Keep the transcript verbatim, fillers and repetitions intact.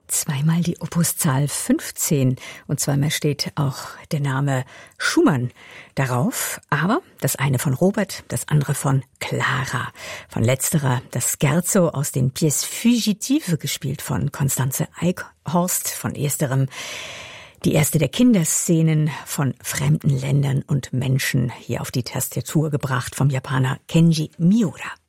Zweimal die Opuszahl fünfzehn und zweimal steht auch der Name Schumann darauf, aber das eine von Robert, das andere von Clara. Von letzterer das Scherzo aus den Pièces Fugitives, gespielt von Constanze Eichhorst, von ersterem die erste der Kinderszenen von fremden Ländern und Menschen, hier auf die Tastatur gebracht vom Japaner Kenji Miura.